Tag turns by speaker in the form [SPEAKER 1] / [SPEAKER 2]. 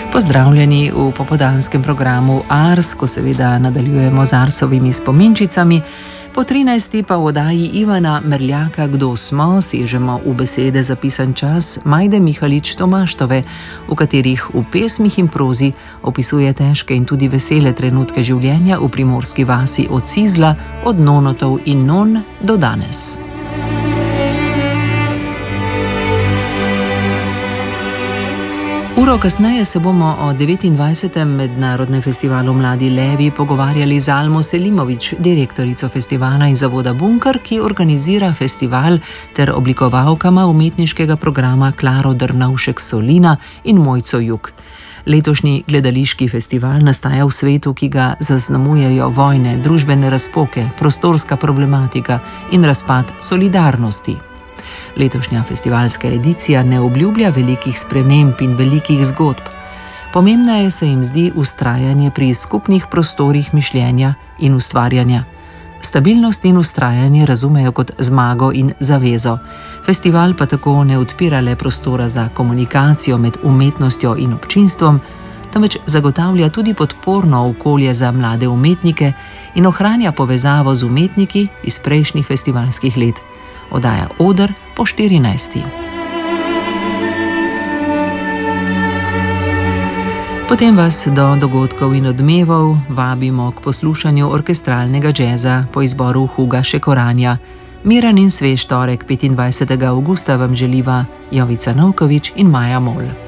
[SPEAKER 1] Pozdravljeni v popoldanskem programu Ars, ko seveda nadaljujemo z Arsovimi spominčicami. Po 13. pa v oddaji Ivana Merljaka Kdo smo, sežemo v besede zapisan čas Majde Mihalič-Tomaštove, v katerih v pesmih in prozi opisuje težke in tudi vesele trenutke življenja v primorski vasi od Cizla, od nonotov in non do danes. Uro kasneje se bomo o 29. mednarodnem festivalu Mladi levi pogovarjali z Almo Selimović, direktorico festivala in zavoda Bunker, ki organizira festival, ter oblikovalkama umetniškega programa Klaro Drnovšek-Solina in Mojco Jug. Letošnji gledališki festival nastaja v svetu, ki ga zaznamujejo vojne, družbene razpoke, prostorska problematika in razpad solidarnosti. Letošnja festivalska edicija ne obljublja velikih sprememb in velikih zgodb. Pomembneje se jim zdi vztrajanje pri skupnih prostorih mišljenja in ustvarjanja. Stabilnost in vztrajanje razumejo kot zmago in zavezo. Festival pa tako ne odpira le prostora za komunikacijo med umetnostjo in občinstvom, temveč zagotavlja tudi podporno okolje za mlade umetnike in ohranja povezavo z umetniki iz prejšnjih festivalskih let. Oddaja Oder po 14. Potem vas do dogodkov in odmevov vabimo k poslušanju orkestralnega džeza po izboru Huga Šekoranja. Miren in svež torek 25. avgusta vam želiva Jovica Novković in Maja Mol.